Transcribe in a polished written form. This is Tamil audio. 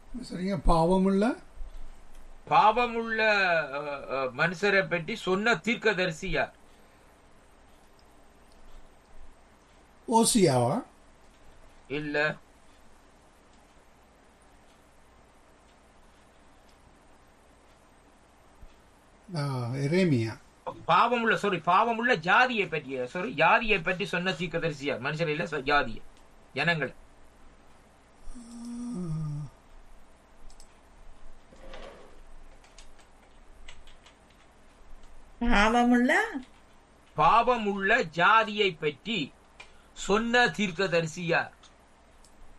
சரிங்க. பாவமுள்ள மனுஷரை பற்றி சொன்ன தீர்க்கதரிசி யார்? ஓசியாவா? இல்ல. எரேமியா. பாவமுள்ள ஜாதியை பற்றி சொன்ன தீர்க்கதரிசி யார்? மனுஷர் இல்ல, ஜாதிய ஜனங்கள். பாவமுள்ள ஜாதியை பற்றி சொன்ன தீர்க்கதரிசி யார்?